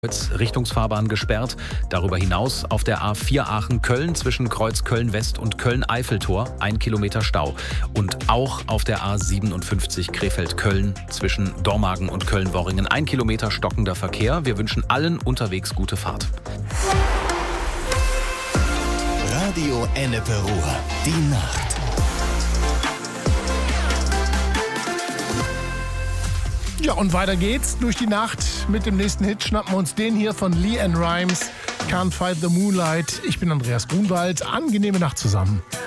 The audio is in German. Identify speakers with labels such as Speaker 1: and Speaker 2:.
Speaker 1: Richtungsfahrbahn gesperrt. Darüber hinaus auf der A4 Aachen-Köln zwischen Kreuz Köln-West und Köln-Eiffeltor 1 Kilometer Stau. Und auch auf der A57 Krefeld-Köln zwischen Dormagen und Köln-Worringen 1 Kilometer stockender Verkehr. Wir wünschen allen unterwegs gute Fahrt.
Speaker 2: Radio Ennepe Ruhr, die Nacht.
Speaker 3: Ja, und weiter geht's durch die Nacht. Mit dem nächsten Hit schnappen wir uns den hier von LeAnn Rimes, Can't Fight the Moonlight. Ich bin Andreas Grunwald. Angenehme Nacht zusammen.